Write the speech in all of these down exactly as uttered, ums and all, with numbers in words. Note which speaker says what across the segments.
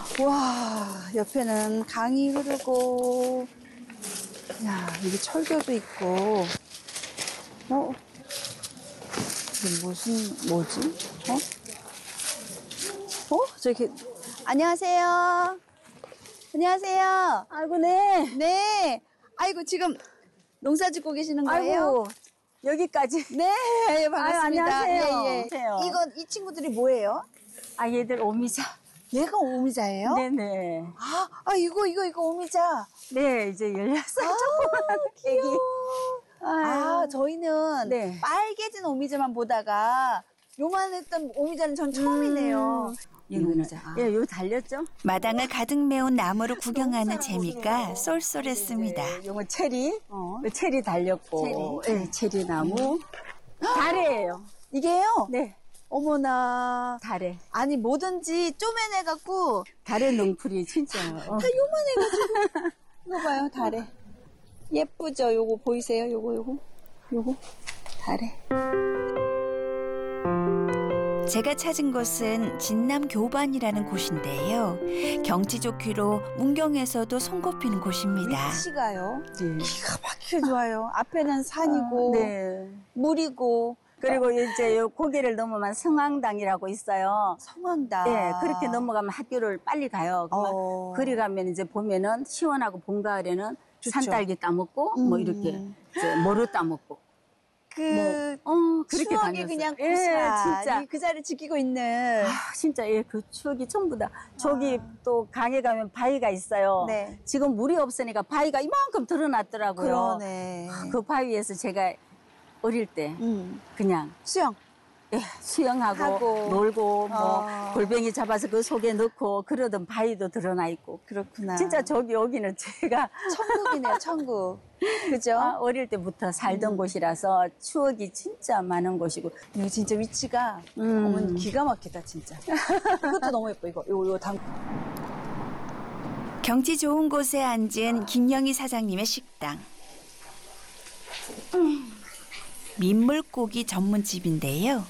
Speaker 1: 와, 옆에는 강이 흐르고, 야, 여기 철교도 있고, 어? 이게 무슨, 뭐지? 어? 어? 저기, 안녕하세요. 안녕하세요.
Speaker 2: 아이고, 네.
Speaker 1: 네. 아이고, 지금 농사 짓고 계시는 거예요?
Speaker 2: 아이고, 여기까지.
Speaker 1: 네, 반갑습니다.
Speaker 2: 아유, 안녕하세요.
Speaker 1: 예, 예.
Speaker 2: 안녕하세요.
Speaker 1: 이건, 이 친구들이 뭐예요?
Speaker 2: 아, 얘들 오미자.
Speaker 1: 얘가 오미자예요?
Speaker 2: 네네.
Speaker 1: 아, 아, 이거, 이거, 이거 오미자.
Speaker 2: 네, 이제 열여섯 살
Speaker 1: 아,
Speaker 2: 조그만 애기.
Speaker 1: 아,
Speaker 2: 아유.
Speaker 1: 저희는
Speaker 2: 네.
Speaker 1: 빨개진 오미자만 보다가 요만했던 오미자는 전 처음이네요.
Speaker 2: 이거는,
Speaker 1: 오미자. 아.
Speaker 2: 예, 요 달렸죠?
Speaker 3: 마당을 가득 메운 나무를 구경하는 재미가 쏠쏠했습니다.
Speaker 2: 네, 요거 체리.
Speaker 1: 어.
Speaker 2: 요 체리 달렸고. 체리. 예, 체리 나무. 달래예요.
Speaker 1: 이게요?
Speaker 2: 네,
Speaker 1: 어머나.
Speaker 2: 달래.
Speaker 1: 아니, 뭐든지 쪼매내갖고,
Speaker 2: 달래 능풀이 진짜. 어.
Speaker 1: 다 요만해가지고. 이거 봐요, 달에. 예쁘죠? 요거 보이세요? 요거, 요거. 요거. 달에.
Speaker 3: 제가 찾은 곳은 진남 교반이라는 곳인데요. 경치 좋기로 문경에서도 손꼽히는 곳입니다.
Speaker 1: 위치가요.
Speaker 2: 네.
Speaker 1: 기가 막히게 좋아요. 앞에는 산이고,
Speaker 2: 네.
Speaker 1: 물이고,
Speaker 2: 그리고 이제 요 고개를 넘으면 성황당이라고 있어요.
Speaker 1: 성황다.
Speaker 2: 예, 그렇게 넘어가면 학교를 빨리 가요. 그러면
Speaker 1: 어.
Speaker 2: 그리 가면 이제 보면은 시원하고 봄 가을에는
Speaker 1: 좋죠.
Speaker 2: 산딸기 따먹고 뭐
Speaker 1: 음.
Speaker 2: 이렇게 이제 모루 따먹고
Speaker 1: 그,
Speaker 2: 뭐 어, 그렇게
Speaker 1: 추억이
Speaker 2: 다녔어요.
Speaker 1: 그냥
Speaker 2: 예,
Speaker 1: 고스란히
Speaker 2: 진짜.
Speaker 1: 그 자리를 지키고 있는.
Speaker 2: 아, 진짜 예, 그 추억이 전부 다. 저기 또 강에 가면 바위가 있어요.
Speaker 1: 네.
Speaker 2: 지금 물이 없으니까 바위가 이만큼 드러났더라고요.
Speaker 1: 그러네.
Speaker 2: 그 바위에서 제가 어릴 때
Speaker 1: 음.
Speaker 2: 그냥
Speaker 1: 수영.
Speaker 2: 예, 수영하고
Speaker 1: 하고.
Speaker 2: 놀고 뭐
Speaker 1: 어.
Speaker 2: 골뱅이 잡아서 그 속에 넣고 그러던 바위도 드러나 있고
Speaker 1: 그렇구나.
Speaker 2: 진짜 저기 여기는 제가
Speaker 1: 천국이네요, 천국. 그죠?
Speaker 2: 아, 어릴 때부터 살던
Speaker 1: 음.
Speaker 2: 곳이라서 추억이 진짜 많은 곳이고
Speaker 1: 이거 진짜 위치가
Speaker 2: 음.
Speaker 1: 어머니 기가 막히다, 진짜. 이것도 너무 예뻐, 이거. 이거, 이거 당.
Speaker 3: 경치 좋은 곳에 앉은 김영희 사장님의 식당. 민물고기 전문집인데요.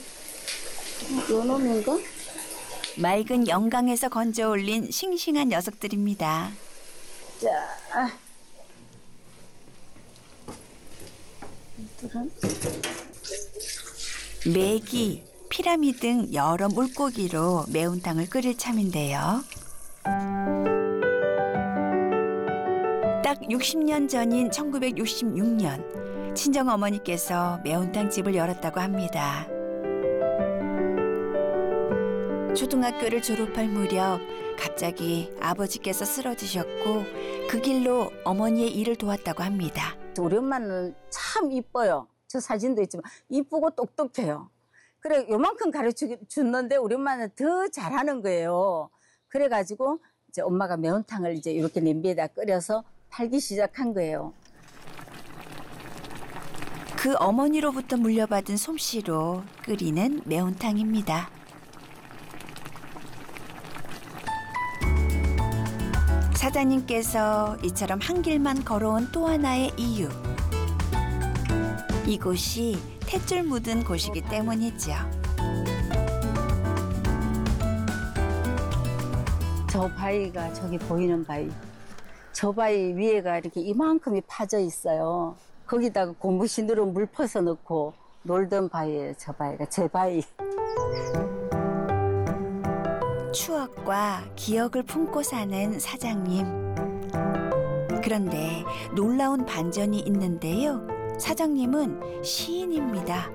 Speaker 2: 요놈인가?
Speaker 3: 맑은 영강에서 건져 올린 싱싱한 녀석들입니다.
Speaker 2: 자, 아. 이들은
Speaker 3: 메기, 피라미 등 여러 물고기로 매운탕을 끓일 참인데요. 딱 육십 년 전인 천구백육십육 년 친정어머니께서 매운탕집을 열었다고 합니다. 초등학교를 졸업할 무렵 갑자기 아버지께서 쓰러지셨고 그 길로 어머니의 일을 도왔다고 합니다.
Speaker 2: 우리 엄마는 참 이뻐요. 저 사진도 있지만 이쁘고 똑똑해요. 그래 요만큼 가르쳐 줬는데 우리 엄마는 더 잘하는 거예요. 그래가지고 이제 엄마가 매운탕을 이제 이렇게 냄비에다 끓여서 팔기 시작한 거예요.
Speaker 3: 그 어머니로부터 물려받은 솜씨로 끓이는 매운탕입니다. 사장님께서 이처럼 한 길만 걸어온 또 하나의 이유. 이곳이 탯줄 묻은 곳이기 때문이죠.
Speaker 2: 저 바위가 저기 보이는 바위. 저 바위 위에가 이렇게 이만큼이 파져 있어요. 거기다가 고무신으로 물 퍼서 넣고 놀던 바위예요. 저 바위가 제 바위.
Speaker 3: 추억과 기억을 품고 사는 사장님. 그런데 놀라운 반전이 있는데요. 사장님은 시인입니다.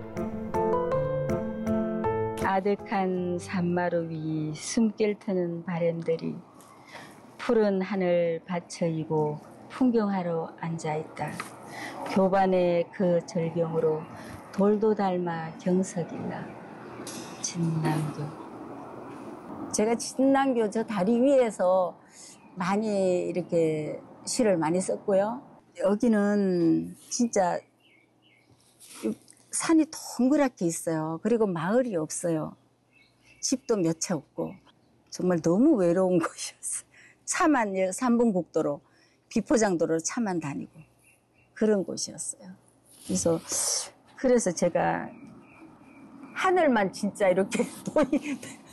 Speaker 2: 아득한 산마루 위 숨길 트는 바람들이 푸른 하늘 받쳐이고 풍경하러 앉아있다. 교반의 그 절경으로 돌도 닮아 경석일라. 진남교. 제가 진남교 저 다리 위에서 많이 이렇게 시를 많이 썼고요. 여기는 진짜 산이 동그랗게 있어요. 그리고 마을이 없어요. 집도 몇 채 없고 정말 너무 외로운 곳이었어요. 차만 삼분국도로 비포장도로 차만 다니고 그런 곳이었어요. 그래서 그래서 제가 하늘만 진짜 이렇게 보이